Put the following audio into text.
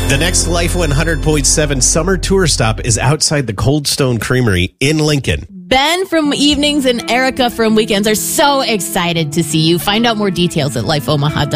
The next Life 100.7 summer tour stop is outside the Cold Stone Creamery in Lincoln. Ben from Evenings and Erica from Weekends are so excited to see you. Find out more details at lifeomaha.com.